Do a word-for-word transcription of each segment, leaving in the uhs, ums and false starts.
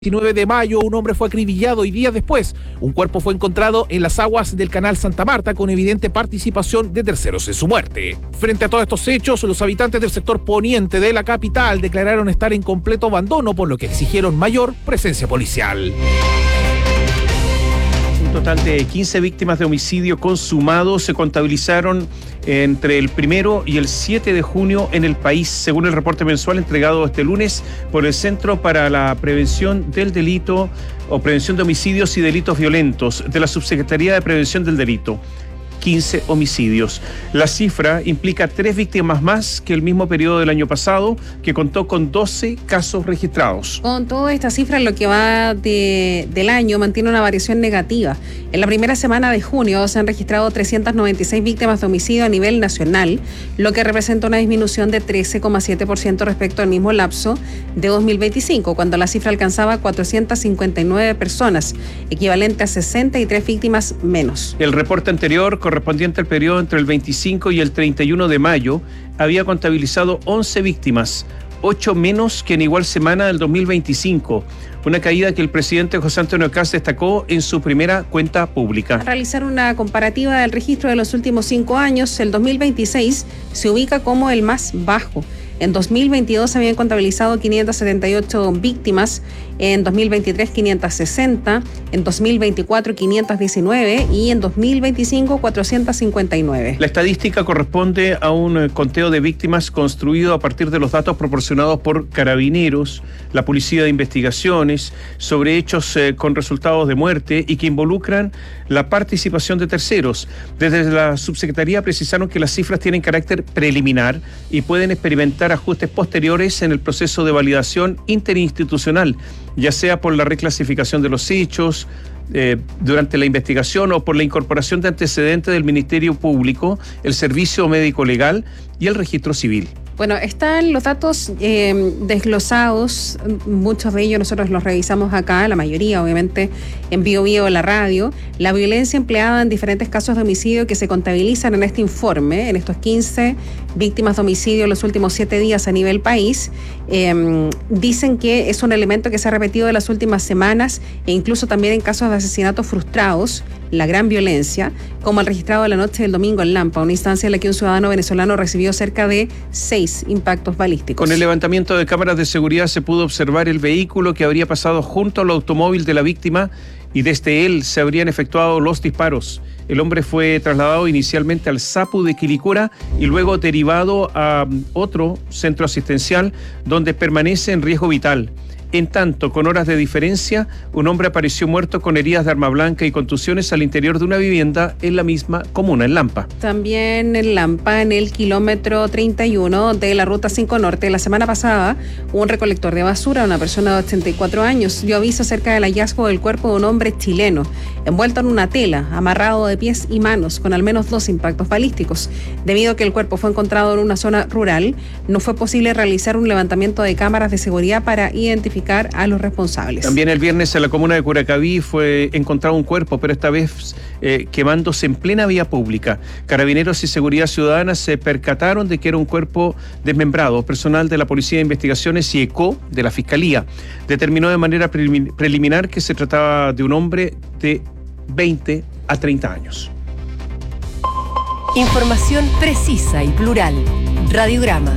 diecinueve de mayo, un hombre fue acribillado y días después, un cuerpo fue encontrado en las aguas del canal Santa Marta con evidente participación de terceros en su muerte. Frente a todos estos hechos, los habitantes del sector poniente de la capital declararon estar en completo abandono, por lo que exigieron mayor presencia policial. Un total de quince víctimas de homicidio consumado se contabilizaron entre el primero y el siete de junio en el país, según el reporte mensual entregado este lunes por el Centro para la Prevención del Delito o Prevención de Homicidios y Delitos Violentos de la Subsecretaría de Prevención del Delito. quince homicidios. La cifra implica tres víctimas más que el mismo periodo del año pasado, que contó con doce casos registrados. Con toda esta cifra, lo que va de, del año mantiene una variación negativa. En la primera semana de junio se han registrado trescientas noventa y seis víctimas de homicidio a nivel nacional, lo que representa una disminución de trece coma siete por ciento respecto al mismo lapso de dos mil veinticinco, cuando la cifra alcanzaba cuatrocientas cincuenta y nueve personas, equivalente a sesenta y tres víctimas menos. El reporte anterior, correspondiente al periodo entre el veinticinco y el treinta y uno de mayo, había contabilizado once víctimas, ocho menos que en igual semana del dos mil veinticinco, una caída que el presidente José Antonio Kast destacó en su primera cuenta pública. Al realizar una comparativa del registro de los últimos cinco años, el dos mil veintiséis se ubica como el más bajo. En dos mil veintidós se habían contabilizado quinientas setenta y ocho víctimas, en dos mil veintitrés quinientas sesenta, en dos mil veinticuatro quinientas diecinueve y en dos mil veinticinco cuatrocientas cincuenta y nueve. La estadística corresponde a un conteo de víctimas construido a partir de los datos proporcionados por Carabineros, la Policía de Investigaciones, sobre hechos eh, con resultados de muerte y que involucran la participación de terceros. Desde la subsecretaría precisaron que las cifras tienen carácter preliminar y pueden experimentar ajustes posteriores en el proceso de validación interinstitucional, ya sea por la reclasificación de los hechos eh, durante la investigación o por la incorporación de antecedentes del Ministerio Público, el Servicio Médico Legal y el Registro Civil. Bueno, están los datos eh, desglosados, muchos de ellos nosotros los revisamos acá, la mayoría obviamente en Bio Bio, la radio. La violencia empleada en diferentes casos de homicidio que se contabilizan en este informe, en estos quince víctimas de homicidio en los últimos siete días a nivel país, eh, dicen que es un elemento que se ha repetido en las últimas semanas e incluso también en casos de asesinatos frustrados, la gran violencia, como el registrado de la noche del domingo en Lampa, una instancia en la que un ciudadano venezolano recibió cerca de seis impactos balísticos. Con el levantamiento de cámaras de seguridad se pudo observar el vehículo que habría pasado junto al automóvil de la víctima y desde él se habrían efectuado los disparos. El hombre fue trasladado inicialmente al SAPU de Quilicura y luego derivado a otro centro asistencial donde permanece en riesgo vital. En tanto, con horas de diferencia, un hombre apareció muerto con heridas de arma blanca y contusiones al interior de una vivienda en la misma comuna, en Lampa. También en Lampa, en el kilómetro treinta y uno de la Ruta cinco Norte, la semana pasada, un recolector de basura, una persona de ochenta y cuatro años, dio aviso acerca del hallazgo del cuerpo de un hombre chileno, envuelto en una tela, amarrado de pies y manos, con al menos dos impactos balísticos. Debido a que el cuerpo fue encontrado en una zona rural, no fue posible realizar un levantamiento de cámaras de seguridad para identificar a los responsables. También el viernes en la comuna de Curacaví fue encontrado un cuerpo, pero esta vez eh, quemándose en plena vía pública. Carabineros y Seguridad Ciudadana se percataron de que era un cuerpo desmembrado. Personal de la Policía de Investigaciones y ECO de la Fiscalía determinó de manera preliminar que se trataba de un hombre de veinte a treinta años. Información precisa y plural. Radiograma.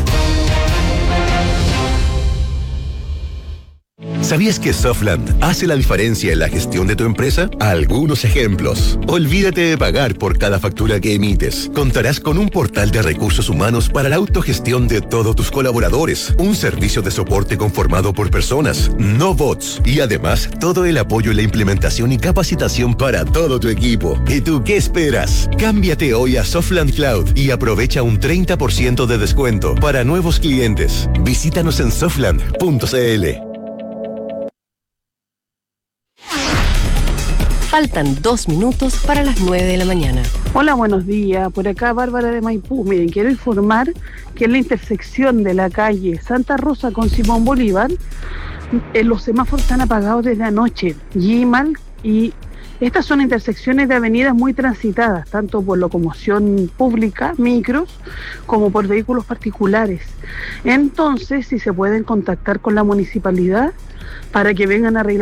¿Sabías que Softland hace la diferencia en la gestión de tu empresa? Algunos ejemplos. Olvídate de pagar por cada factura que emites. Contarás con un portal de recursos humanos para la autogestión de todos tus colaboradores. Un servicio de soporte conformado por personas, no bots. Y además, todo el apoyo en la implementación y capacitación para todo tu equipo. ¿Y tú qué esperas? Cámbiate hoy a Softland Cloud y aprovecha un treinta por ciento de descuento para nuevos clientes. Visítanos en softland punto c l. Faltan dos minutos para las nueve de la mañana. Hola, buenos días. Por acá Bárbara de Maipú. Miren, quiero informar que en la intersección de la calle Santa Rosa con Simón Bolívar, eh, los semáforos están apagados desde anoche. Gimal y estas son intersecciones de avenidas muy transitadas, tanto por locomoción pública, micros, como por vehículos particulares. Entonces, si se pueden contactar con la municipalidad para que vengan a arreglar